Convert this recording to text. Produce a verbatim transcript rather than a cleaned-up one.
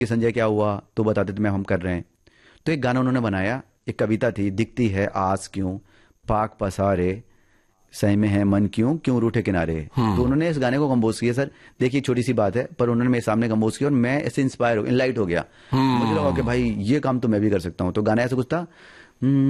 कि संजय क्या हुआ तो बताते थे मैं हम कर रहे हैं। तो एक गाना उन्होंने बनाया, एक कविता थी, दिखती है आस क्यों पाक पसारे, सही में है मन क्यों क्यों रूठे किनारे। तो उन्होंने इस गाने को कंपोज किया सर। देखिए छोटी सी बात है, पर उन्होंने मेरे सामने कंपोज किया और मैं ऐसे इंस्पायर हो इनलाइट हो गया। मुझे लगा कि भाई ये काम तो मैं भी कर सकता हूँ। तो गाना ऐसा कुछ था,